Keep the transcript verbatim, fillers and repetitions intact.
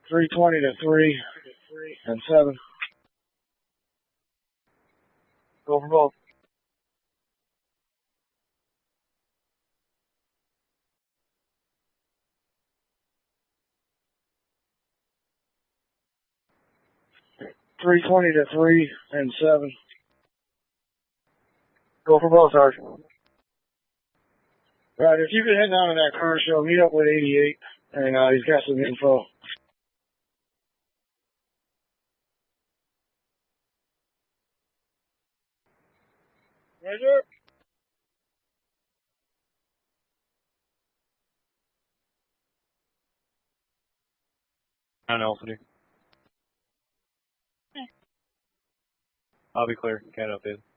three twenty to three and seven. Go for both. three twenty to three and seven. Go for both, Sergeant. Right, if you could head down to that car show, meet up with eighty-eight, and uh, he's got some info. Roger. On Alpha. I'll be clear. Can't update.